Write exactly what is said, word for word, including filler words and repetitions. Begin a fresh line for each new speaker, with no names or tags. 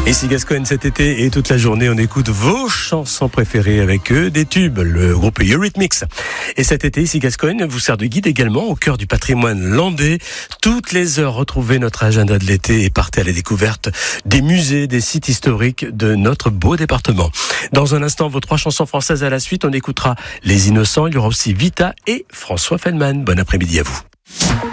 Ici Gascogne cet été et toute la journée, on écoute vos chansons préférées avec eux, des tubes, le groupe Eurythmics. Et cet été, ici Gascogne vous sert de guide également au cœur du patrimoine landais. Toutes les heures, retrouvez notre agenda de l'été et partez à la découverte des musées, des sites historiques de notre beau département. Dans un instant, vos trois chansons françaises à la suite, on écoutera Les Innocents, il y aura aussi Vita et François Feldman. Bon après-midi à vous.